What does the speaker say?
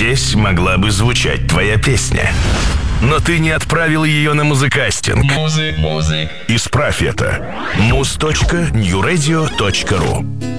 Здесь могла бы звучать твоя песня. Но ты не отправил ее на музыкастинг. Исправь это. muz.newradio.ru